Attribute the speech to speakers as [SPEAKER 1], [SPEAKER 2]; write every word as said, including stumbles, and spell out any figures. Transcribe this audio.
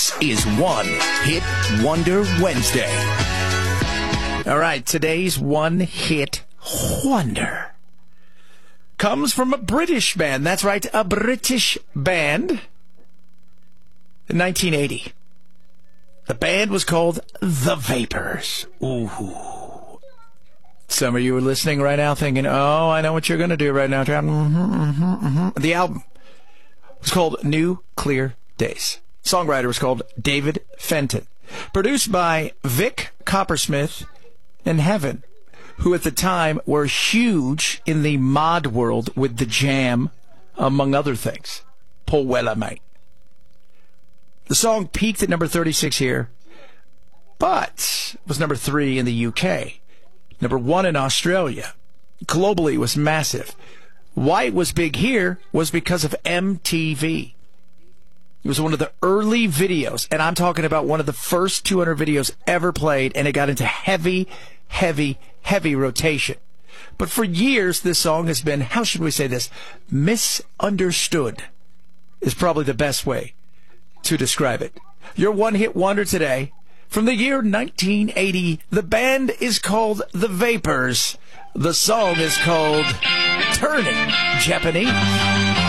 [SPEAKER 1] This is One Hit Wonder Wednesday. All right, today's One Hit Wonder comes from a British band. That's right, a British band. In nineteen eighty, the band was called The Vapors. Ooh. Some of you are listening right now thinking, oh, I know what you're going to do right now, John. Mm-hmm, mm-hmm, mm-hmm. The album was called New Clear Days. Songwriter was called David Fenton. Produced by Vic Coppersmith and Heaven, who at the time were huge in the mod world with The Jam, among other things. Paul Weller, mate. The song peaked at number thirty-six here, but was number three in the U K. Number one in Australia. Globally, it was massive. Why it was big here was because of M T V. It was one of the early videos, and I'm talking about one of the first two hundred videos ever played, and it got into heavy, heavy, heavy rotation. But for years, this song has been, how should we say this, misunderstood is probably the best way to describe it. Your one-hit wonder today, from the year nineteen eighty, the band is called The Vapors. The song is called Turning Japanese.